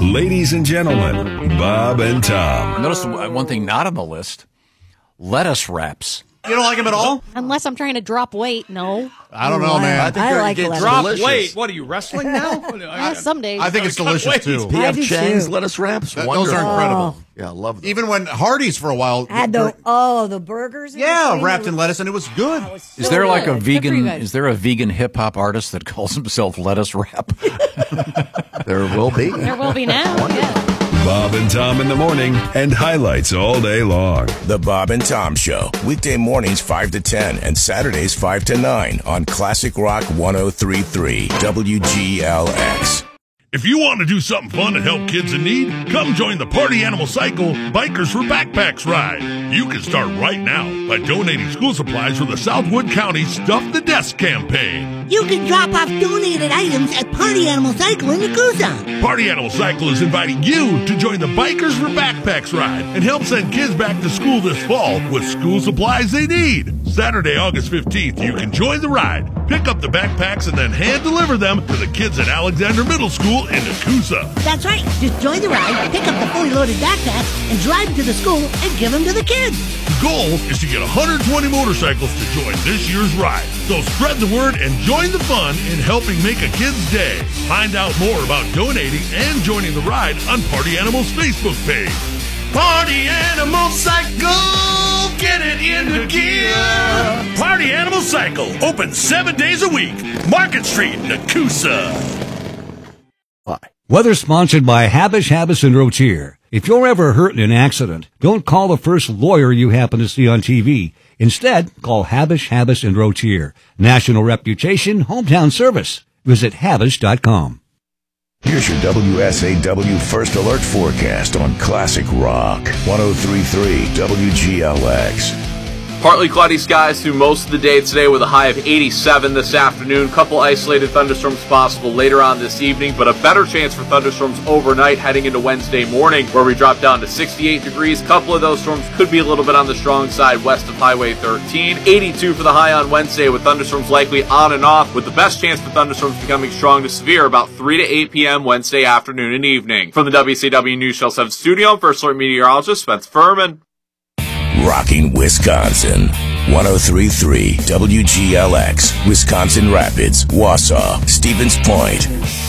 Ladies and gentlemen, Bob and Tom. Notice one thing not on the list: lettuce wraps. You don't like them at all? Unless I'm trying to drop weight, no. I don't know, man. I think I like it's lettuce. Drop delicious. weight. What are you, wrestling now? Some days. I think it's delicious, too. P.F. I do, Chang's too. lettuce wraps. Those Wonderful. are incredible. Yeah, I love them. Even when Hardee's for a while. Had the burgers. in Yeah, between. wrapped in lettuce, and it was good. Is there like a good. Good for you vegan? guys. Is there a vegan hip hop artist that calls himself Lettuce Wrap? There will be. There will be now. Yeah. Bob and Tom in the morning and highlights all day long. The Bob and Tom Show, weekday mornings 5 to 10 and Saturdays 5 to 9 on Classic Rock 103.3 WGLX. If you want to do something fun and help kids in need, come join the Party Animal Cycle Bikers for Backpacks ride. You can start right now by donating school supplies for the Southwood County Stuff the Desk campaign. You can drop off donated items at Party Animal Cycle in Nakusa. Party Animal Cycle is inviting you to join the Bikers for Backpacks ride and help send kids back to school this fall with school supplies they need. Saturday, August 15th, you can join the ride, pick up the backpacks, and then hand deliver them to the kids at Alexander Middle School in Nakusa. That's right. Just join the ride, pick up the fully loaded backpacks, and drive them to the school and give them to the kids. The goal is to get 120 motorcycles to join this year's ride. So spread the word and join the fun in helping make a kid's day. Find out more about donating and joining the ride on Party Animal's Facebook page. Party Animal Cycle, get it into gear. Party Animal Cycle, open 7 days a week. Market Street, Nakusa. Weather sponsored by Habish, Habis, and Rotier. If you're ever hurt in an accident, don't call the first lawyer you happen to see on TV. Instead, call Habish, Habis, and Rotier. National reputation, hometown service. Visit Habish.com. Here's your WSAW First Alert forecast on Classic Rock 103.3 WGLX. Partly cloudy skies through most of the day today with a high of 87 this afternoon. Couple isolated thunderstorms possible later on this evening, but a better chance for thunderstorms overnight heading into Wednesday morning, where we drop down to 68 degrees. Couple of those storms could be a little bit on the strong side west of Highway 13. 82 for the high on Wednesday with thunderstorms likely on and off, with the best chance for thunderstorms becoming strong to severe about 3 to 8 p.m. Wednesday afternoon and evening. From the WCW News Shell 7 studio, First Alert meteorologist Spencer Furman. Rocking Wisconsin 103.3 WGLX, Wisconsin Rapids, Wausau, Stevens Point.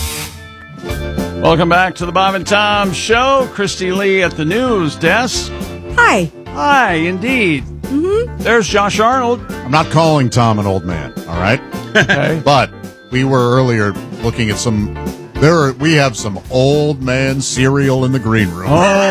Welcome back to the Bob and Tom Show. Christy Lee at the news desk. Hi. Hi, indeed. Mm-hmm. There's Josh Arnold. I'm not calling Tom an old man, all right? Okay. But we were earlier looking at we have some old man cereal in the green room.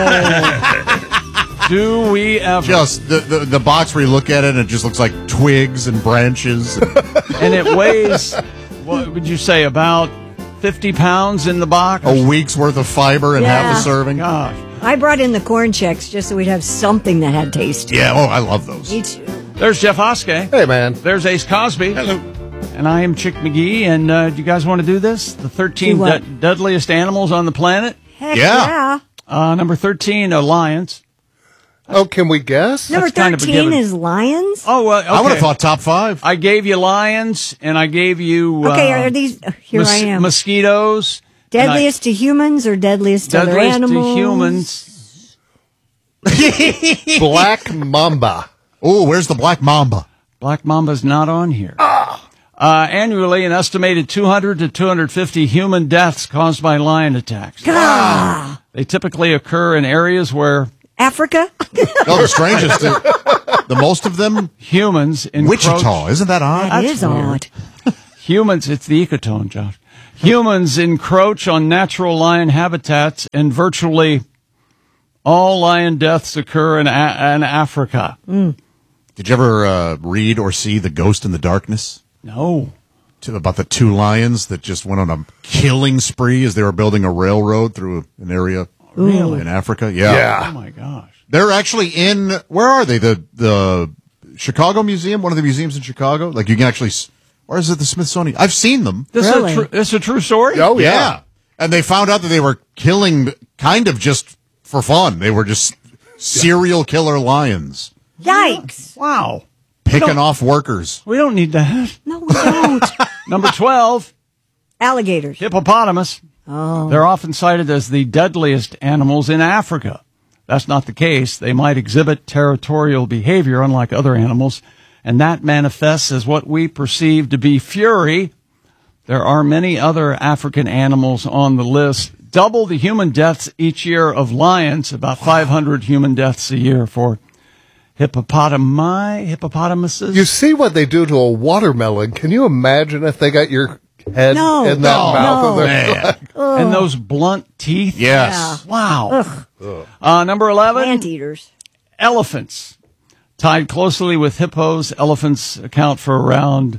Oh. Do we ever? Just the box where you look at it and it just looks like twigs and branches. And it weighs, what would you say, about 50 pounds in the box? A week's worth of fiber and half a serving. Gosh. I brought in the corn checks just so we'd have something that had taste. Yeah, I love those. Me too. There's Jeff Hoske. Hey, man. There's Ace Cosby. Hello. And I am Chick McGee. And do you guys want to do this? The 13 Do what? deadliest animals on the planet? Heck yeah. Number 13, lions. Oh, can we guess? Number That's kind of a 13 given. is lions? Oh, okay. I would have thought top 5. I gave you lions, and I gave you... Okay, are these... Here I am. Mosquitoes. Deadliest to humans or deadliest to other Deadliest animals? to humans. Black mamba. Oh, where's the black mamba? Black mamba's not on here. Annually, an estimated 200 to 250 human deaths caused by lion attacks. Wow. They typically occur in areas where... Africa? No, the strangest. The most of them? Humans encroach... Wichita. Isn't that odd? That is odd. Humans, it's the ecotone, Josh. Humans encroach on natural lion habitats, and virtually all lion deaths occur in Africa. Mm. Did you ever read or see The Ghost in the Darkness? No. About the 2 lions that just went on a killing spree as they were building a railroad through an area in Africa? Yeah. Oh, my gosh. They're actually in, where are they? The Chicago Museum? One of the museums in Chicago? Like you can actually, or is it the Smithsonian? I've seen them. This is a true story? Oh, yeah. And they found out that they were killing kind of just for fun. They were just serial killer lions. Yikes. Wow. Picking off workers. We don't need that. No, we don't. Number 12. Alligators. Hippopotamus. Oh. They're often cited as the deadliest animals in Africa. That's not the case. They might exhibit territorial behavior unlike other animals, and that manifests as what we perceive to be fury. There are many other African animals on the list. Double the human deaths each year of lions, about 500 human deaths a year for hippopotamuses. You see what they do to a watermelon. Can you imagine if they got your head in that mouth? of their and those blunt teeth? Yes. Wow. Number 11. Anteaters. Elephants. Tied closely with hippos, elephants account for around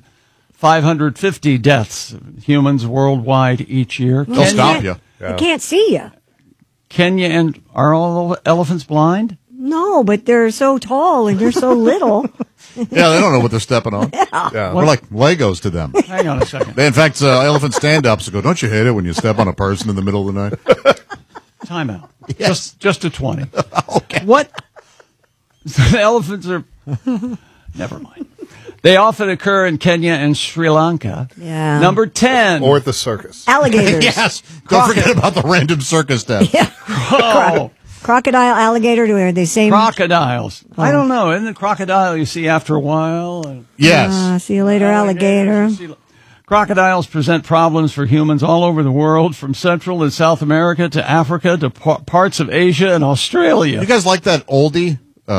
550 deaths of humans worldwide each year. They'll stop you. They can't see you. Kenya, and are all elephants blind? No, but they're so tall and you're so little. Yeah, they don't know what they're stepping on. Yeah. We're like Legos to them. Hang on a second. In fact, elephant stand-ups go, don't you hate it when you step on a person in the middle of the night? Time out. Yes. Just a 20. Okay. What? The elephants are... Never mind. They often occur in Kenya and Sri Lanka. Yeah. Number 10. Or at the circus. Alligators. Yes. Don't forget about the random circus death. Yeah. Oh, Crocodile, alligator, are they same? crocodiles. I don't know. Isn't the crocodile you see after a while? Yes. See you later, alligator. Crocodiles present problems for humans all over the world, from Central and South America to Africa to parts of Asia and Australia. You guys like that oldie?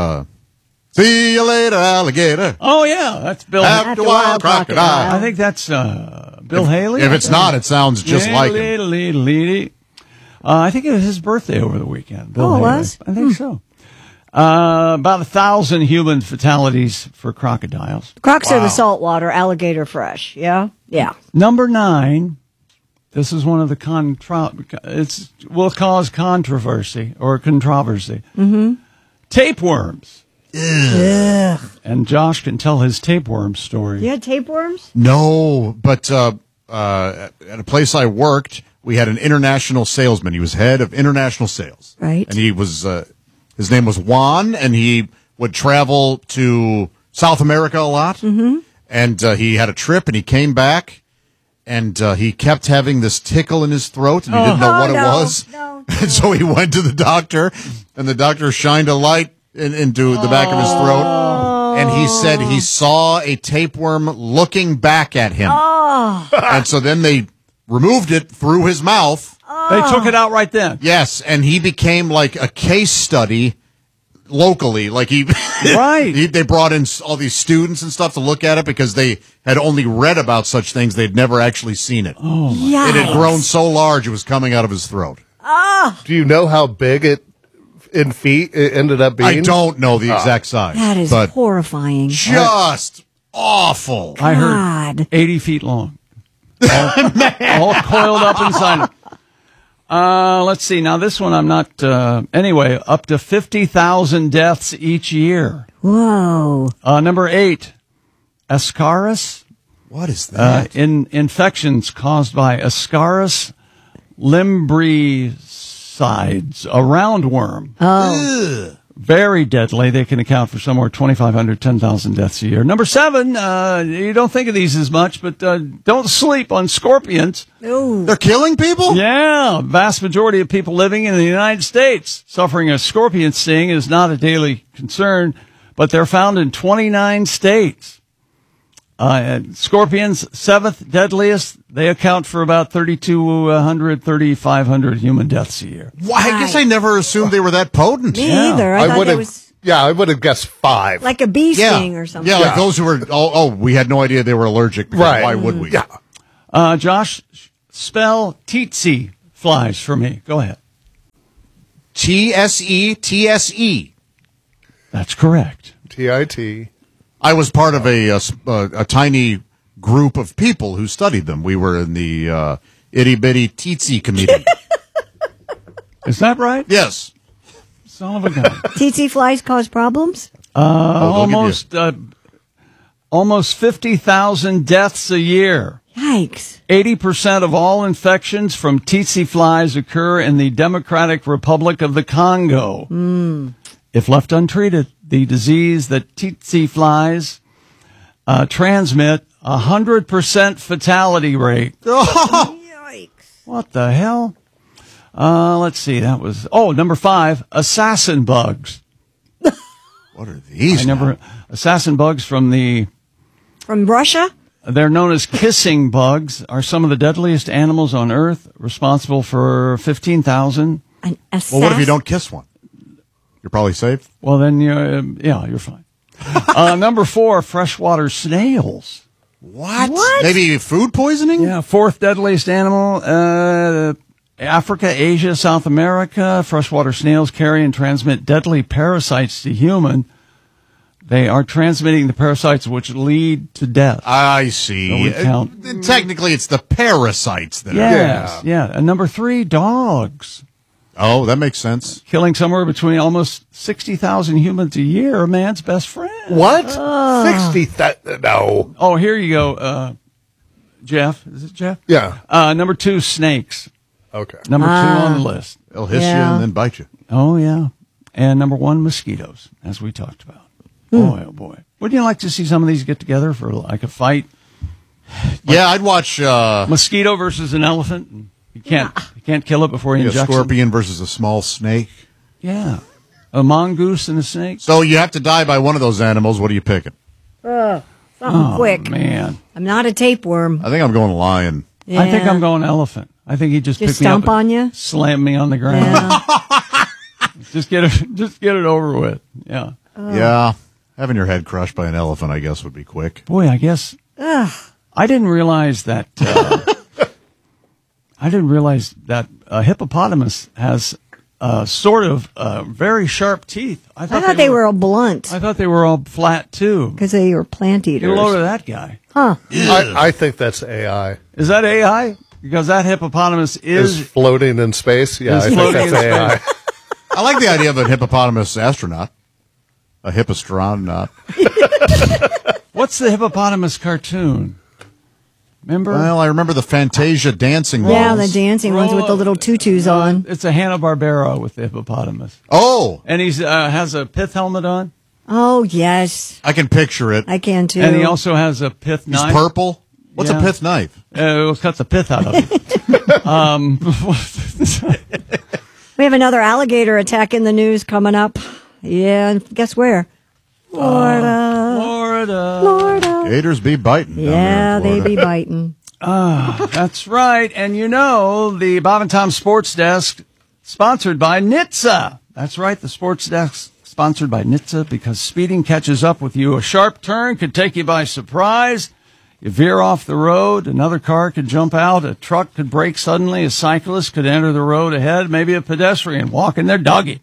See you later, alligator. Oh, yeah. That's Bill After a while, crocodile. I think that's Bill Haley. If it's not, it sounds just like him. I think it was his birthday over the weekend. Bill Oh, it Haley. was? I think so. About 1,000 human fatalities for crocodiles. Crocs are the saltwater, alligator fresh. Yeah? Yeah. Number 9. This is one of the will cause controversy or controversy. Mm-hmm. Tapeworms. Ugh. And Josh can tell his tapeworm story. You had tapeworms? No, but at a place I worked, we had an international salesman. He was head of international sales. Right. And he was, his name was Juan, and he would travel to South America a lot. Mm-hmm. And he had a trip, and he came back, and he kept having this tickle in his throat, and he didn't know what it was. No. And so he went to the doctor, and the doctor shined a light into the back of his throat. And he said he saw a tapeworm looking back at him. Oh. And so then they removed it through his mouth. They took it out right then. Yes, and he became like a case study locally. Like they brought in all these students and stuff to look at it because they had only read about such things. They'd never actually seen it. Oh, my. It had grown so large it was coming out of his throat. Oh. Do you know how big it in feet it ended up being? I don't know the exact size. That is but horrifying. just awful. I heard 80 feet long. All coiled up inside it. Let's see. Now, this one I'm not... anyway, up to 50,000 deaths each year. Whoa. Number 8, Ascaris. What is that? Infections caused by Ascaris limbricides, a roundworm. Oh. Ugh. Very deadly. They can account for somewhere 2,500, 10,000 deaths a year. Number 7, you don't think of these as much, but don't sleep on scorpions. Ooh. They're killing people? Yeah. Vast majority of people living in the United States suffering a scorpion sting is not a daily concern, but they're found in 29 states. Scorpions, 7th deadliest. They account for about 3,200, 3,500 human deaths a year. Why? I guess I never assumed they were that potent. Me either. I thought it was I would have guessed 5. like a bee sting or something. Yeah, like those who were, we had no idea they were allergic. Because Right. Why would we? Yeah. Josh, spell tsetse flies for me. Go ahead. TSE. That's correct. TIT. I was part of a tiny group of people who studied them. We were in the itty bitty tsetse committee. Is that right? Yes. Son of a gun. Tsetse flies cause problems? Almost 50,000 deaths a year. Yikes. 80% of all infections from tsetse flies occur in the Democratic Republic of the Congo. If left untreated, the disease that tsetse flies transmit, 100% fatality rate. Yikes. What the hell? Let's see. That was number 5. Assassin bugs. What are these? Assassin bugs from Russia. They're known as kissing bugs. Are some of the deadliest animals on Earth. Responsible for 15,000. An Well, what if you don't kiss one? You're probably safe. Well, then you're fine. Number 4, freshwater snails. What? Maybe food poisoning? Yeah, 4th deadliest animal. Africa, Asia, South America. Freshwater snails carry and transmit deadly parasites to human. They are transmitting the parasites which lead to death. I see. Technically, it's the parasites that are. Yeah. And number 3, dogs. Oh, that makes sense. Killing somewhere between almost 60,000 humans a year, a man's best friend. What? 60,000? No. Oh, here you go, Jeff. Is it Jeff? Yeah. Number 2, snakes. Okay. Number 2 on the list. They'll hiss you and then bite you. Oh, yeah. And number 1, mosquitoes, as we talked about. Boy, oh boy. Wouldn't you like to see some of these get together for like a fight? Yeah, I'd watch mosquito versus an elephant. You can't kill it before you inject a scorpion versus a small snake. Yeah. A mongoose and a snake. So you have to die by one of those animals. What are you picking? Something quick. Man. I'm not a tapeworm. I think I'm going lion. Yeah. I think I'm going elephant. I think he just picked me up stomp on you? Slam me on the ground. Yeah. Just get it over with. Yeah. Yeah. Having your head crushed by an elephant, I guess, would be quick. Boy, I guess. I didn't realize that. A hippopotamus has sort of very sharp teeth. I thought they were all blunt. I thought they were all flat too. Because they were plant eaters. Get a load of that guy. Huh? I think that's AI. Is that AI? Because that hippopotamus is floating in space. Yeah, I think that's AI. I like the idea of a hippopotamus astronaut. A hippastronaut. What's the hippopotamus cartoon? Remember? Well, I remember the Fantasia dancing ones. Yeah, the dancing ones with the little tutus on. It's a Hanna-Barbera with the hippopotamus. Oh! And he has a pith helmet on. Oh, yes. I can picture it. I can, too. And he also has a pith knife. He's purple? What's a pith knife? It'll cut the pith out of it. We have another alligator attack in the news coming up. Yeah, and guess where? Florida. Gators be biting. Yeah, they be biting. That's right. And the Bob and Tom Sports Desk, sponsored by NHTSA. That's right, the Sports Desk sponsored by NHTSA, because speeding catches up with you. A sharp turn could take you by surprise. You veer off the road, another car could jump out, a truck could brake suddenly, a cyclist could enter the road ahead, maybe a pedestrian walking their doggy.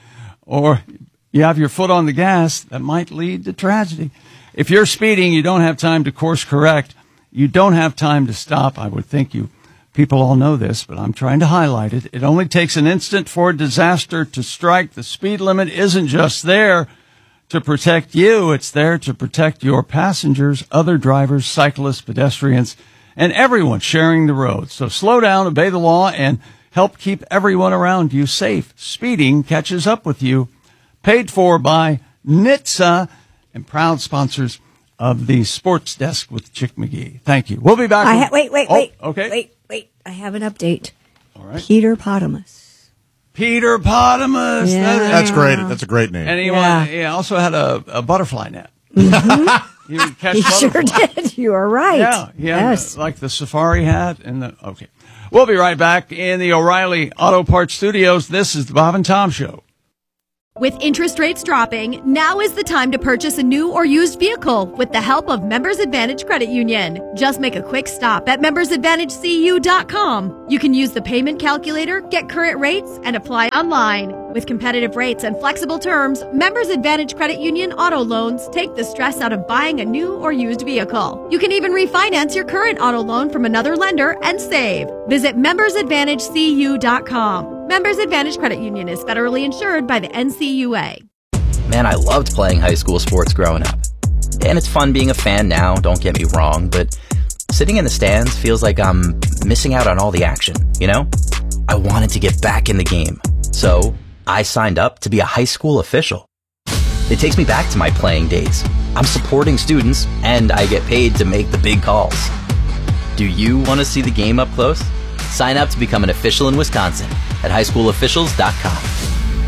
Or you have your foot on the gas, that might lead to tragedy. If you're speeding, you don't have time to course correct. You don't have time to stop. I would think people all know this, but I'm trying to highlight it. It only takes an instant for disaster to strike. The speed limit isn't just there to protect you. It's there to protect your passengers, other drivers, cyclists, pedestrians, and everyone sharing the road. So slow down, obey the law, and help keep everyone around you safe. Speeding catches up with you. Paid for by NHTSA and proud sponsors of the Sports Desk with Chick McGee. Thank you. We'll be back. Wait. Okay. Wait. I have an update. All right. Peter-potamus. Peter-potamus. Yeah. That's great. That's a great name. And he also had a butterfly net. Mm-hmm. He would catch He butterflies. sure did. You are right. Yeah. Yes. Like the safari hat okay. We'll be right back in the O'Reilly Auto Parts Studios. This is the Bob and Tom Show. With interest rates dropping, now is the time to purchase a new or used vehicle with the help of Members Advantage Credit Union. Just make a quick stop at membersadvantagecu.com. You can use the payment calculator, get current rates, and apply online. With competitive rates and flexible terms, Members Advantage Credit Union auto loans take the stress out of buying a new or used vehicle. You can even refinance your current auto loan from another lender and save. Visit membersadvantagecu.com. Members Advantage Credit Union is federally insured by the NCUA. Man, I loved playing high school sports growing up. And it's fun being a fan now, don't get me wrong, but sitting in the stands feels like I'm missing out on all the action, you know? I wanted to get back in the game. So I signed up to be a high school official. It takes me back to my playing days. I'm supporting students, and I get paid to make the big calls. Do you want to see the game up close? Sign up to become an official in Wisconsin at highschoolofficials.com.